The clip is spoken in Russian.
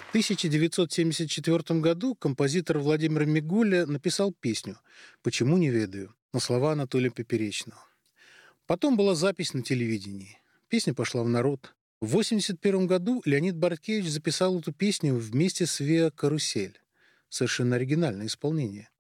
В 1974 году композитор Владимир Мигуля написал песню «Почему не ведаю» на слова Анатолия Поперечного. Потом была запись на телевидении. Песня пошла в народ. В 1981 году Леонид Барткевич записал эту песню вместе с Виа Карусель. Совершенно оригинальное исполнение.